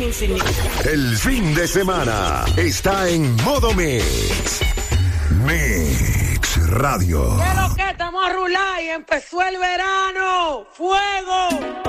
insignificante. El fin de semana está en modo Mix. Mix Radio. ¿Qué es lo que estamos a rular y empezó el verano? ¡Fuego!